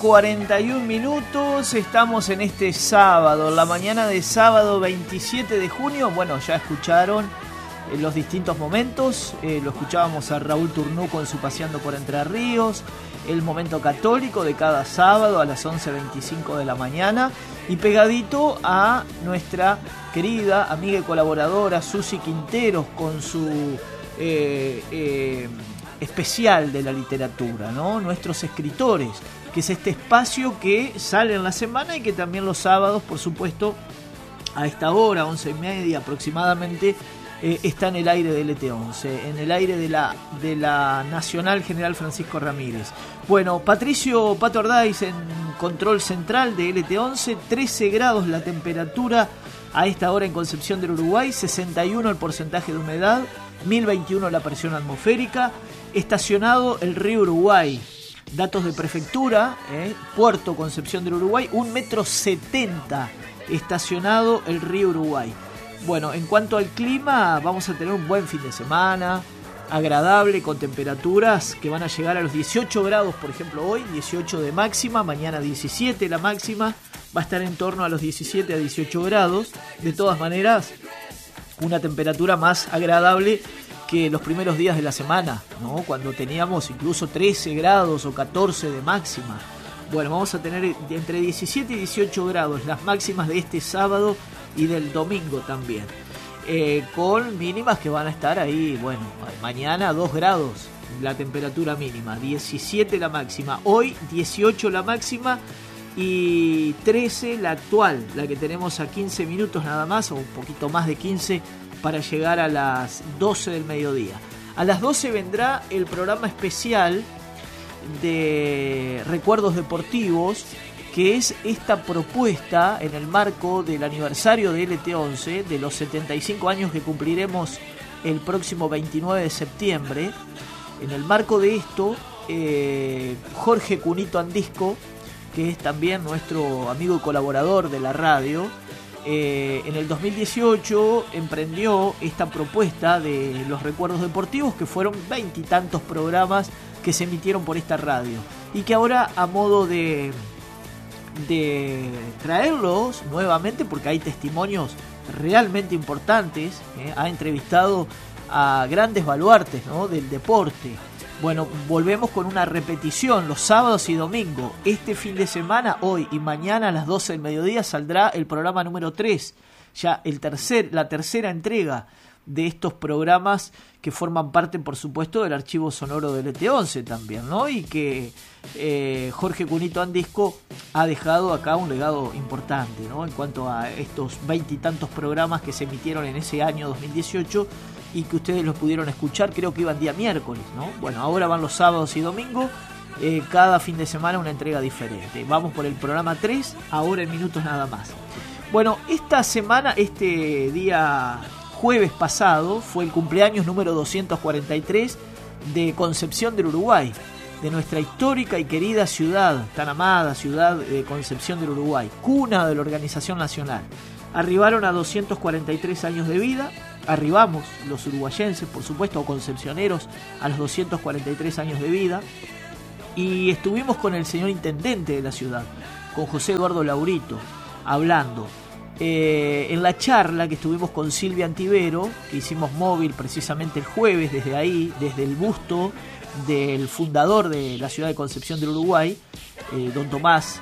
41 minutos, estamos en este sábado, la mañana de sábado 27 de junio. Bueno, ya escucharon los distintos momentos, lo escuchábamos a Raúl Turnú con su Paseando por Entre Ríos, el momento católico de cada sábado a las 11:25 de la mañana, y pegadito a nuestra querida amiga y colaboradora Susi Quinteros con su especial de la literatura, ¿no? Nuestros escritores, que es este espacio que sale en la semana y que también los sábados, por supuesto, a esta hora, 11:30 aproximadamente, está en el aire de LT11, en el aire de la Nacional General Francisco Ramírez. Bueno, Patricio Pato Ardáiz en control central de LT11, 13 grados la temperatura a esta hora en Concepción del Uruguay, 61 el porcentaje de humedad, 1021 la presión atmosférica, estacionado el río Uruguay. Datos de prefectura, Puerto Concepción del Uruguay, 1,70 m estacionado el río Uruguay. Bueno, en cuanto al clima, vamos a tener un buen fin de semana, agradable, con temperaturas que van a llegar a los 18 grados, por ejemplo hoy, 18 de máxima, mañana 17 la máxima, va a estar en torno a los 17 a 18 grados. De todas maneras, una temperatura más agradable que los primeros días de la semana, ¿no? Cuando teníamos incluso 13 grados o 14 de máxima. Bueno, vamos a tener entre 17 y 18 grados las máximas de este sábado y del domingo también, con mínimas que van a estar ahí, bueno, mañana 2 grados la temperatura mínima, 17 la máxima, hoy 18 la máxima y 13 la actual, la que tenemos a 15 minutos nada más, o un poquito más de 15 para llegar a las 12 del mediodía. A las 12 vendrá el programa especial de Recuerdos Deportivos, que es esta propuesta en el marco del aniversario de LT11, de los 75 años que cumpliremos el próximo 29 de septiembre. En el marco de esto, Jorge Cunito Andisco, que es también nuestro amigo y colaborador de la radio, en el 2018 emprendió esta propuesta de los Recuerdos Deportivos, que fueron 20 y tantos programas que se emitieron por esta radio, y que ahora, a modo de traerlos nuevamente, porque hay testimonios realmente importantes, ha entrevistado a grandes baluartes, ¿no?, del deporte. Bueno, volvemos con una repetición los sábados y domingos. Este fin de semana, hoy y mañana a las 12 del mediodía, saldrá el programa número 3, ya la tercera entrega de estos programas que forman parte, por supuesto, del archivo sonoro del LT11 también, ¿no? Y que Jorge Cunito Andisco ha dejado acá un legado importante, ¿no?, en cuanto a estos 20 y tantos programas que se emitieron en ese año 2018 y que ustedes los pudieron escuchar, creo que iban día miércoles, ¿no? Bueno, ahora van los sábados y domingos, cada fin de semana una entrega diferente. Vamos por el programa 3, ahora en minutos nada más. Bueno, esta semana, este día jueves pasado, fue el cumpleaños número 243 de Concepción del Uruguay, de nuestra histórica y querida ciudad, tan amada ciudad de Concepción del Uruguay, cuna de la organización nacional. Arribaron a 243 años de vida, arribamos los uruguayenses, por supuesto, o concepcioneros, a los 243 años de vida, y estuvimos con el señor intendente de la ciudad, con José Eduardo Laurito, hablando. En la charla que estuvimos con Silvia Antivero, que hicimos móvil precisamente el jueves, desde ahí, desde el busto del fundador de la ciudad de Concepción del Uruguay, don Tomás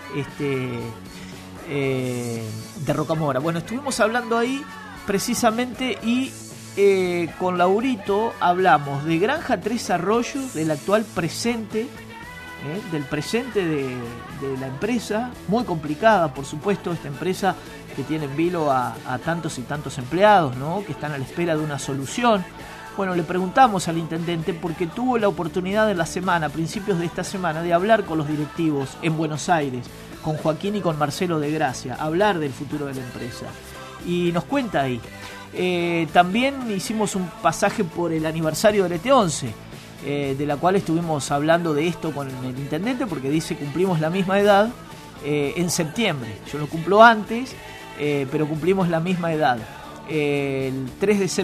de Rocamora. Bueno, estuvimos hablando ahí precisamente, y con Laurito hablamos de Granja Tres Arroyos, del actual presente, del presente de la empresa, muy complicada, por supuesto, esta empresa que tiene en vilo a tantos y tantos empleados, ¿no?, que están a la espera de una solución. Bueno, le preguntamos al intendente, porque tuvo la oportunidad en la semana, a principios de esta semana, de hablar con los directivos en Buenos Aires, con Joaquín y con Marcelo de Gracia, hablar del futuro de la empresa. Y nos cuenta ahí. También hicimos un pasaje por el aniversario del ET11, de la cual estuvimos hablando de esto con el intendente, porque dice cumplimos la misma edad en septiembre. Yo lo cumplo antes, pero cumplimos la misma edad. El 3 de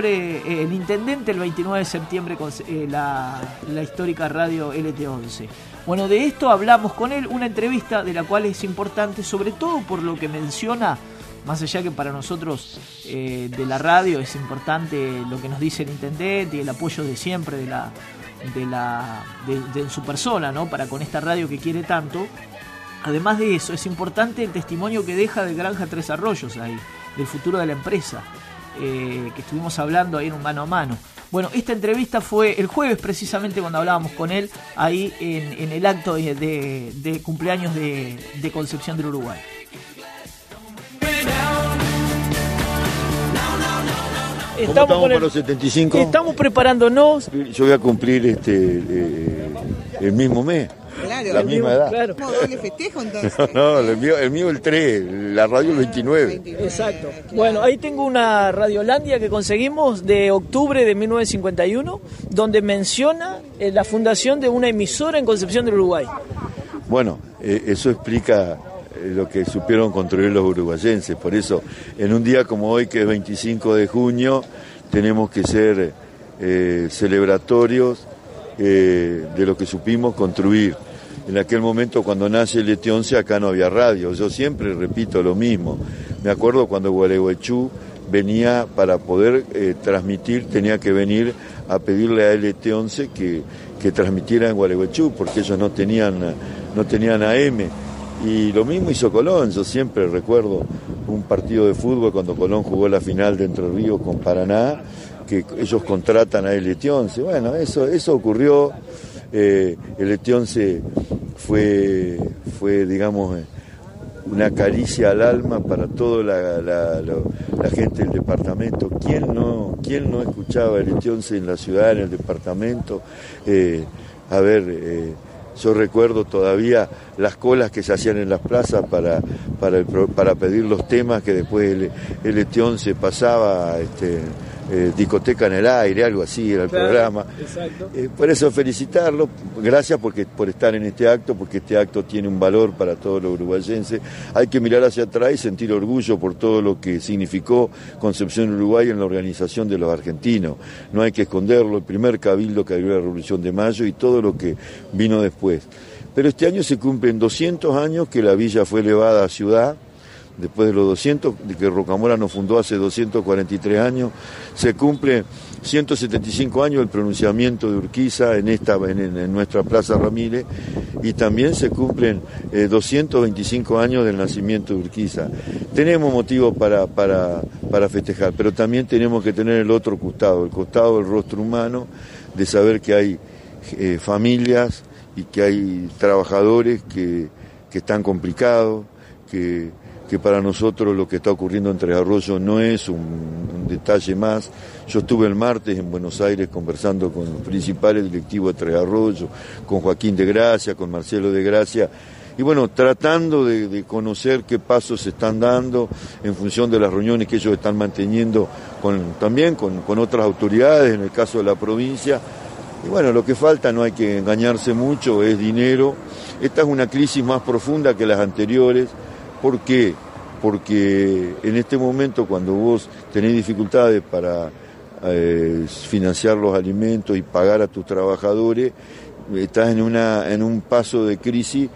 septiembre el intendente, el 29 de septiembre la histórica radio LT11. Bueno, de esto hablamos con él, una entrevista de la cual es importante, sobre todo por lo que menciona, más allá que para nosotros de la radio es importante lo que nos dice el intendente y el apoyo de siempre de su persona, ¿no? Para con esta radio que quiere tanto. Además de eso, es importante el testimonio que deja de Granja Tres Arroyos ahí, del futuro de la empresa, que estuvimos hablando ahí en un mano a mano. Bueno, esta entrevista fue el jueves precisamente cuando hablábamos con él ahí en el acto de cumpleaños de Concepción del Uruguay. Estamos con los 75. Estamos preparándonos. Yo voy a cumplir el mismo mes. Claro, la misma edad. Claro. ¿Cómo doble festejo entonces? No, el mío el 3, la radio el 29. Exacto. Bueno, ahí tengo una Radiolandia que conseguimos de octubre de 1951, donde menciona la fundación de una emisora en Concepción del Uruguay. Bueno, eso explica lo que supieron construir los uruguayenses. Por eso, en un día como hoy, que es 25 de junio, tenemos que ser celebratorios de lo que supimos construir. En aquel momento, cuando nace el ET11, acá no había radio. Yo siempre repito lo mismo. Me acuerdo cuando Gualeguaychú venía, para poder transmitir, tenía que venir a pedirle a ET11 que transmitiera en Gualeguaychú, porque ellos no tenían AM. Y lo mismo hizo Colón. Yo siempre recuerdo un partido de fútbol cuando Colón jugó la final de Entre Ríos con Paraná, que ellos contratan a ET11. Bueno, eso ocurrió. El ET11 fue digamos, una caricia al alma para toda la gente del departamento. ¿Quién no escuchaba el ET11 en la ciudad, en el departamento? Yo recuerdo todavía las colas que se hacían en las plazas para pedir los temas que después el ET11 pasaba, discoteca en el aire, algo así era el programa. Exacto. Por eso felicitarlo, gracias por estar en este acto, porque este acto tiene un valor para todos los uruguayenses. Hay que mirar hacia atrás y sentir orgullo por todo lo que significó Concepción Uruguay en la organización de los argentinos. No hay que esconderlo, el primer cabildo que abrió la Revolución de Mayo y todo lo que vino después. Pero este año se cumplen 200 años que la villa fue elevada a ciudad. Después de los 200, de que Rocamora nos fundó hace 243 años, se cumple 175 años del pronunciamiento de Urquiza en nuestra Plaza Ramírez, y también se cumplen 225 años del nacimiento de Urquiza. Tenemos motivos para festejar, pero también tenemos que tener el otro costado, el costado del rostro humano, de saber que hay familias y que hay trabajadores que están complicados, que para nosotros lo que está ocurriendo en Tres Arroyos no es un detalle más. Yo estuve el martes en Buenos Aires conversando con los principales directivos de Tres Arroyos, con Joaquín de Gracia, con Marcelo de Gracia, y bueno, tratando de conocer qué pasos se están dando en función de las reuniones que ellos están manteniendo también con otras autoridades, en el caso de la provincia. Y bueno, lo que falta, no hay que engañarse mucho, es dinero. Esta es una crisis más profunda que las anteriores. ¿Por qué? Porque en este momento, cuando vos tenés dificultades para financiar los alimentos y pagar a tus trabajadores, estás en un paso de crisis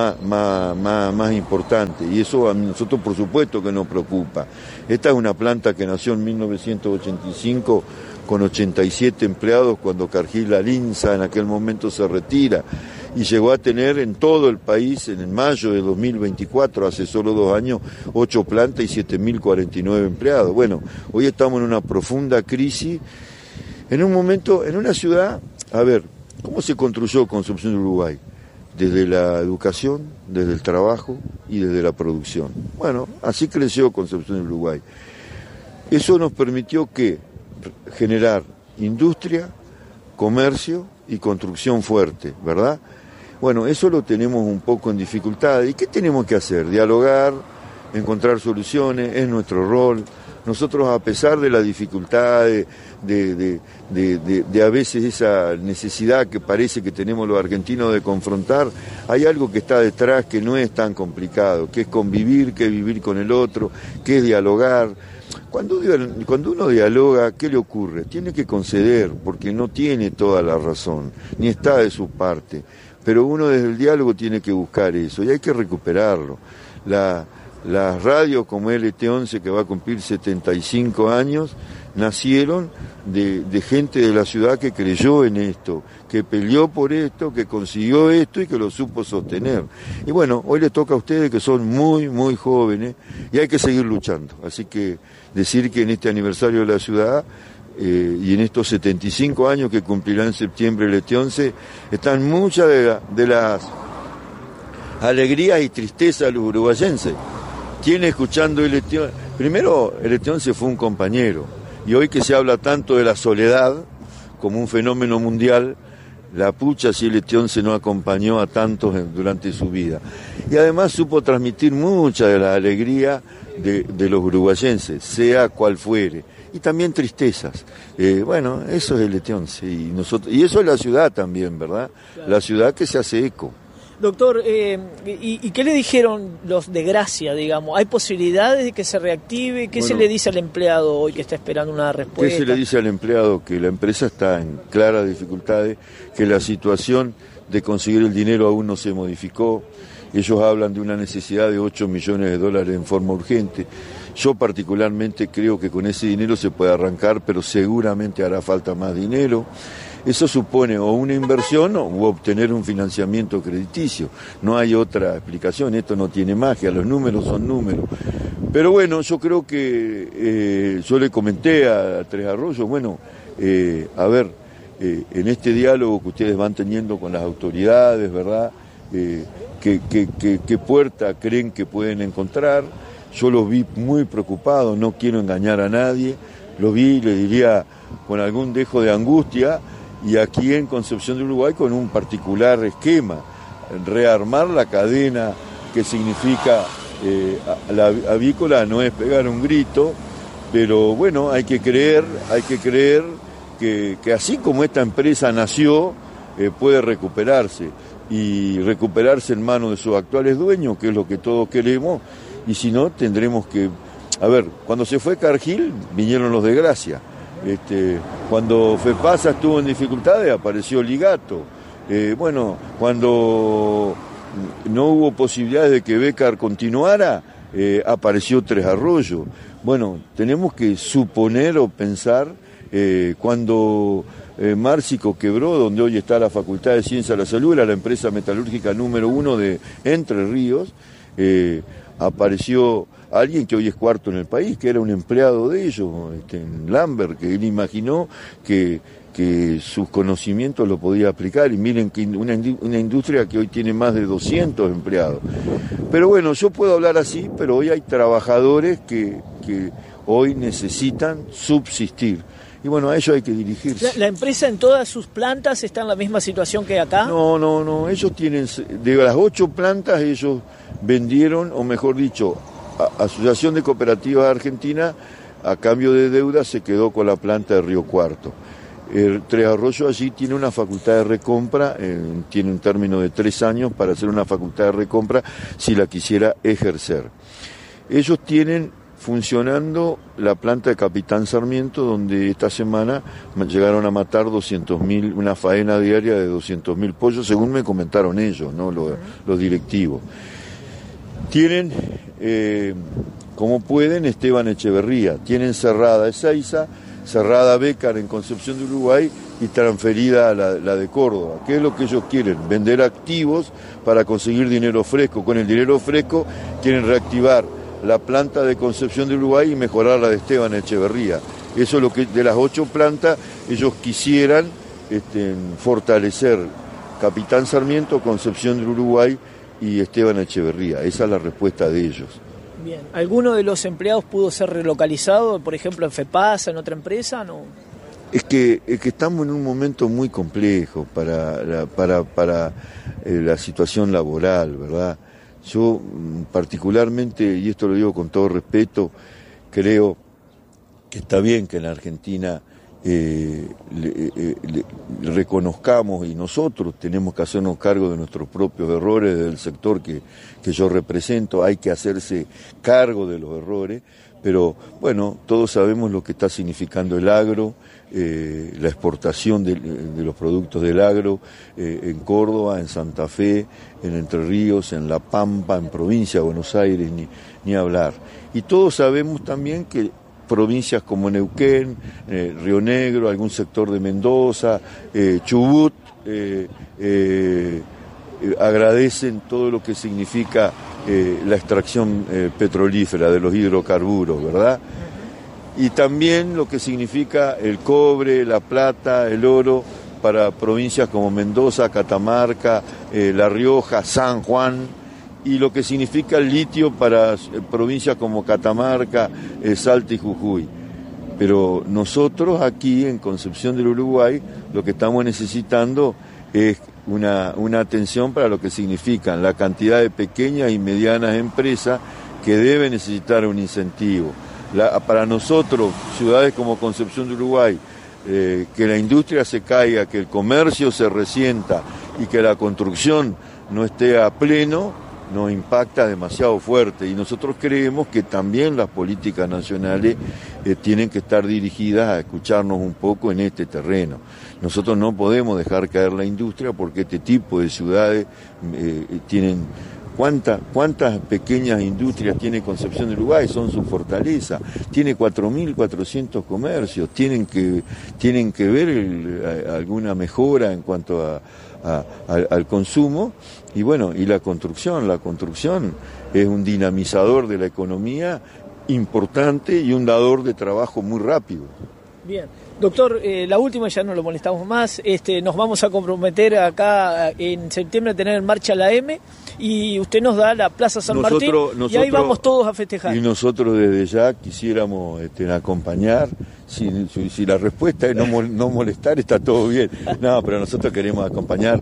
más importante, y eso a nosotros por supuesto que nos preocupa. Esta es una planta que nació en 1985 con 87 empleados cuando Cargill Alinsa en aquel momento se retira, y llegó a tener en todo el país, en mayo de 2024, hace solo 2 años, 8 plantas y 7.049 empleados. Bueno, hoy estamos en una profunda crisis, en un momento, en una ciudad. A ver, ¿cómo se construyó Concepción del Uruguay? Desde la educación, desde el trabajo y desde la producción. Bueno, así creció Concepción del Uruguay. Eso nos permitió generar industria, comercio y construcción fuerte, ¿verdad? Bueno, eso lo tenemos un poco en dificultad. ¿Y qué tenemos que hacer? Dialogar, encontrar soluciones, es nuestro rol. Nosotros, a pesar de la dificultad, de a veces esa necesidad que parece que tenemos los argentinos de confrontar, hay algo que está detrás que no es tan complicado, que es convivir, que es vivir con el otro, que es dialogar. Cuando uno dialoga, ¿qué le ocurre? Tiene que conceder, porque no tiene toda la razón, ni está de su parte. pero uno desde el diálogo tiene que buscar eso y hay que recuperarlo. Las radios como LT11, que va a cumplir 75 años, nacieron de gente de la ciudad que creyó en esto, que peleó por esto, que consiguió esto y que lo supo sostener. Y bueno, hoy les toca a ustedes que son muy, muy jóvenes y hay que seguir luchando. Así que decir que en este aniversario de la ciudad y en estos 75 años que cumplirá en septiembre LT11, están muchas de las alegrías y tristezas de los uruguayenses. ¿Quién escuchando LT11? Primero, LT11 fue un compañero, y hoy que se habla tanto de la soledad como un fenómeno mundial, la pucha si LT11 no acompañó a tantos durante su vida. Y además supo transmitir mucha de la alegría de los uruguayenses, sea cual fuere, y también tristezas. Bueno, eso es LT11, y eso es la ciudad también, ¿verdad? Claro. La ciudad que se hace eco. Doctor, ¿y qué le dijeron los de Gracia, digamos? ¿Hay posibilidades de que se reactive? ¿Qué se le dice al empleado hoy que está esperando una respuesta? ¿Qué se le dice al empleado? Que la empresa está en claras dificultades, que la situación de conseguir el dinero aún no se modificó. Ellos hablan de una necesidad de $8 millones en forma urgente. Yo particularmente creo que con ese dinero se puede arrancar, pero seguramente hará falta más dinero. Eso supone o una inversión o obtener un financiamiento crediticio. No hay otra explicación, esto no tiene magia, los números son números. Pero bueno, yo creo que yo le comenté a Tres Arroyos, bueno, a ver, en este diálogo que ustedes van teniendo con las autoridades, ¿verdad? ¿Qué puerta creen que pueden encontrar? Yo los vi muy preocupados, no quiero engañar a nadie, los vi, le diría, con algún dejo de angustia. Y aquí en Concepción del Uruguay con un particular esquema, rearmar la cadena que significa la avícola no es pegar un grito, pero bueno, hay que creer que así como esta empresa nació, puede recuperarse y recuperarse en manos de sus actuales dueños, que es lo que todos queremos, y si no tendremos que... A ver, cuando se fue Cargill vinieron los de Gracia. Cuando FEPASA estuvo en dificultades apareció Ligato. Bueno, cuando no hubo posibilidades de que Becar continuara, apareció Tres Arroyos. Bueno, tenemos que suponer o pensar cuando Márcico quebró, donde hoy está la Facultad de Ciencias de la Salud, era la empresa metalúrgica número 1 de Entre Ríos, apareció alguien que hoy es cuarto en el país, que era un empleado de ellos, en Lambert, que él imaginó que sus conocimientos lo podía aplicar, y miren que una industria que hoy tiene más de 200 empleados. Pero bueno, yo puedo hablar así, pero hoy hay trabajadores que hoy necesitan subsistir. Y bueno, a ellos hay que dirigirse. ¿La empresa en todas sus plantas está en la misma situación que acá? No, ellos tienen, de las 8 plantas ellos vendieron, o mejor dicho, Asociación de Cooperativas Argentina, a cambio de deuda, se quedó con la planta de Río Cuarto. Tres Arroyos allí tiene una facultad de recompra, tiene un término de 3 años para hacer una facultad de recompra si la quisiera ejercer. Ellos tienen funcionando la planta de Capitán Sarmiento, donde esta semana llegaron a matar 200.000, una faena diaria de 200.000 pollos, según me comentaron ellos, ¿no? Los directivos. Tienen, como pueden, Esteban Echeverría, tienen cerrada Ezeiza, cerrada Becar en Concepción de Uruguay y transferida a la de Córdoba. ¿Qué es lo que ellos quieren? Vender activos para conseguir dinero fresco. Con el dinero fresco quieren reactivar la planta de Concepción de Uruguay y mejorar la de Esteban Echeverría. Eso es lo que de las 8 plantas ellos quisieran fortalecer. Capitán Sarmiento, Concepción del Uruguay y Esteban Echeverría. Esa es la respuesta de ellos. Bien. ¿Alguno de los empleados pudo ser relocalizado, por ejemplo, en FEPASA, en otra empresa? No. Es que estamos en un momento muy complejo para la situación laboral, ¿verdad? Yo particularmente, y esto lo digo con todo respeto, creo que está bien que en la Argentina reconozcamos, y nosotros tenemos que hacernos cargo de nuestros propios errores del sector que yo represento. Hay que hacerse cargo de los errores, pero bueno, todos sabemos lo que está significando el agro, la exportación de los productos del agro en Córdoba, en Santa Fe, en Entre Ríos, en La Pampa, en provincia de Buenos Aires, ni hablar. Y todos sabemos también que provincias como Neuquén, Río Negro, algún sector de Mendoza, Chubut, agradecen todo lo que significa la extracción petrolífera de los hidrocarburos, ¿verdad? Y también lo que significa el cobre, la plata, el oro para provincias como Mendoza, Catamarca, La Rioja, San Juan, y lo que significa el litio para provincias como Catamarca, Salta y Jujuy. Pero nosotros aquí en Concepción del Uruguay lo que estamos necesitando es una atención para lo que significan la cantidad de pequeñas y medianas empresas que deben necesitar un incentivo. Para nosotros, ciudades como Concepción del Uruguay, que la industria se caiga, que el comercio se resienta y que la construcción no esté a pleno, nos impacta demasiado fuerte, y nosotros creemos que también las políticas nacionales tienen que estar dirigidas a escucharnos un poco en este terreno. Nosotros no podemos dejar caer la industria porque este tipo de ciudades tienen... ¿Cuántas pequeñas industrias tiene Concepción del Uruguay? Son su fortaleza. Tiene 4.400 comercios, tienen que ver alguna mejora en cuanto al consumo. Y bueno, y la construcción es un dinamizador de la economía importante y un dador de trabajo muy rápido. Bien. Doctor, la última, ya no lo molestamos más, nos vamos a comprometer acá en septiembre a tener en marcha la M, y usted nos da la Plaza San Martín, y ahí vamos todos a festejar. Y nosotros desde ya quisiéramos acompañar. Si la respuesta es no molestar, está todo bien. No, pero nosotros queremos acompañar.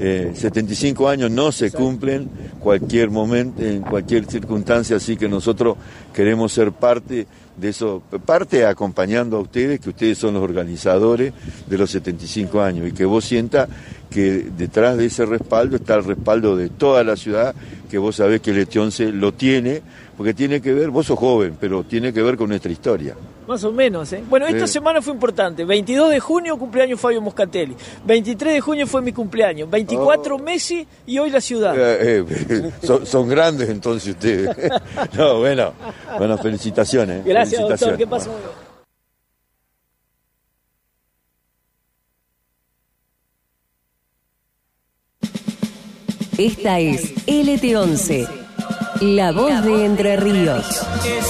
75 años no se cumplen cualquier momento, en cualquier circunstancia, así que nosotros queremos ser parte de eso, parte acompañando a ustedes, que ustedes son los organizadores de los 75 años, y que vos sientas que detrás de ese respaldo está el respaldo de toda la ciudad, que vos sabés que el Etionce lo tiene, porque tiene que ver, vos sos joven, pero tiene que ver con nuestra historia. Más o menos, ¿eh? Bueno, esta semana fue importante. 22 de junio, cumpleaños Fabio Moscatelli. 23 de junio fue mi cumpleaños. 24 Messi, y hoy la ciudad. Son grandes entonces ustedes. No, bueno, felicitaciones. Gracias, felicitaciones. Doctor. ¿Qué pasó? Esta es LT11, la voz de Entre Ríos.